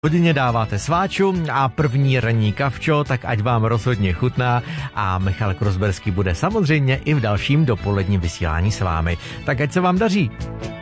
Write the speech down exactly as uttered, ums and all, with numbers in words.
hodině dáváte sváču a první ranní kavčo, tak ať vám rozhodně chutná a Michal Krozberský bude samozřejmě i v dalším dopoledním vysílání s vámi. Tak ať se vám daří.